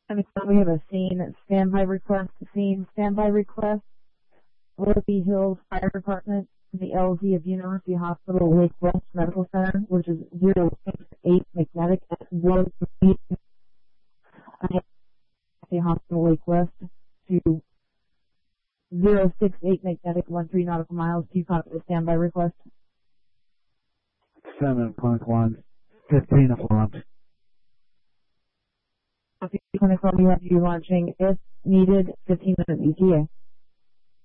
And we have a standby request, Willoughby Hills Fire Department, the LZ of University Hospital Lake West Medical Center, which is 068 Magnetic at 1 Hospital Lake West to 068 Magnetic 13 nautical miles. Do you copy the standby request? 7 Clinic 1, 15 affirmed. Okay, Clinic 1, we have you launching if needed 15-minute ETA.